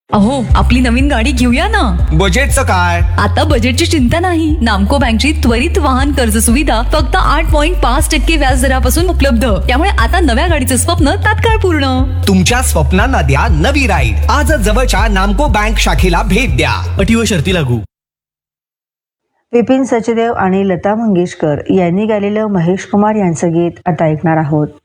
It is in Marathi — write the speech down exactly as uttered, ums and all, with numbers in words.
अहो, आपली नवीन गाडी घेऊया ना. बजेटचं काय? आता बजेटची चिंता नाही. नामको बँकची त्वरित वाहन कर्ज सुविधा फक्त आठ पॉईंट पाच टक्के व्याज दरापासून उपलब्ध. त्यामुळे आता नव्या गाडीचं स्वप्न तात्काळ पूर्ण. तुमच्या स्वप्नांना द्या नवी राईड. आजच जवळच्या नामको बँक शाखेला भेट द्या. अटी व शर्ती लागू. विपिन सचदेव आणि लता मंगेशकर यांनी गायलेलं महेश कुमार यांचं गीत आता ऐकणार आहोत.